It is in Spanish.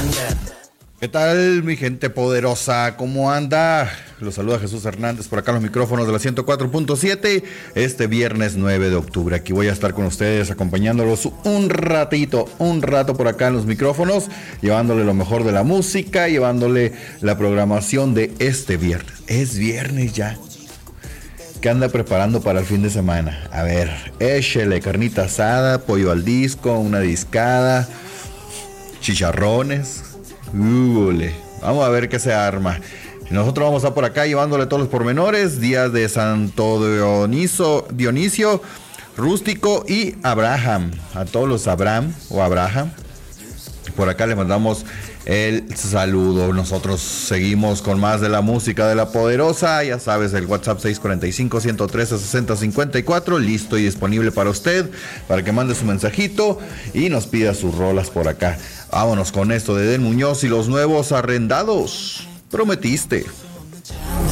¿Qué tal, mi gente poderosa? ¿Cómo anda? Los saluda Jesús Hernández por acá en los micrófonos de la 104.7. Este viernes 9 de octubre. Aquí voy a estar con ustedes acompañándolos un rato por acá en los micrófonos, llevándole lo mejor de la música, llevándole la programación de este viernes. Es viernes ya. ¿Qué anda preparando para el fin de semana? A ver, échele carnita asada, pollo al disco, una discada, chicharrones. Vamos a ver qué se arma. Nosotros vamos a estar por acá llevándole todos los pormenores. Días de Santo Dionisio, Rústico y Abraham. A todos los Abraham o Abraham. Por acá les mandamos el saludo. Nosotros seguimos con más de la música de la poderosa. Ya sabes, el WhatsApp 645-113-6054. Listo y disponible para usted, para que mande su mensajito y nos pida sus rolas por acá. Vámonos con esto de Edén Muñoz y los Nuevos Arrendados. Prometiste.